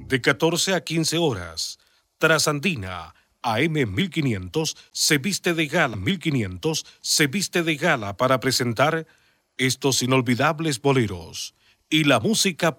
de 14 a 15 horas. Trasandina, AM 1500, se viste de gala. 1500 se viste de gala para presentar estos inolvidables boleros y la música